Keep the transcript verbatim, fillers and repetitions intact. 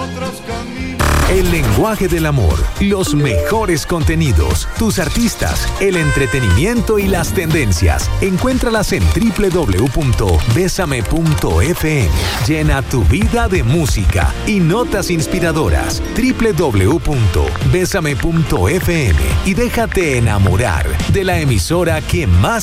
otros caminos. El lenguaje del amor, los mejores contenidos, tus artistas, el entretenimiento y las tendencias. Encuéntralas en doble u doble u doble u punto besame punto efe eme. Llena tu vida de música y notas inspiradoras. doble u doble u doble u punto besame punto efe eme y déjate enamorar de la emisora que más